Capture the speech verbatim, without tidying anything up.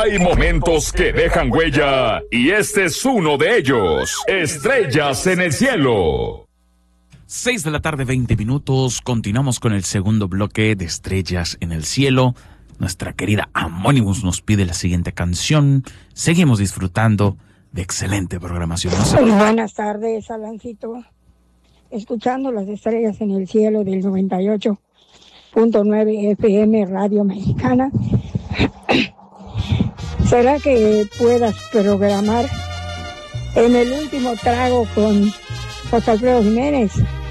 Hay momentos que dejan huella y este es uno de ellos. Estrellas en el cielo. Seis de la tarde, veinte minutos. Continuamos con el segundo bloque de Estrellas en el cielo. Nuestra querida Amonimus nos pide la siguiente canción. Seguimos disfrutando de excelente programación. No sé. Buenas tardes, Alancito. Escuchando las Estrellas en el cielo del noventa y ocho punto nueve F M Radio Mexicana. ¿Será que puedas programar En el Último Trago con José Alfredo Jiménez?